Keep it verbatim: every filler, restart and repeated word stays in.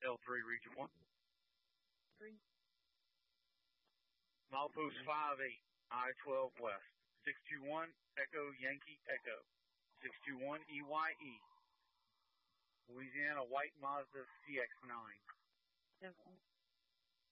L three, region one. Three. Milepost five eight, I twelve West. six two one, Echo Yankee Echo. six two one E Y E. Louisiana White Mazda C X nine. Okay.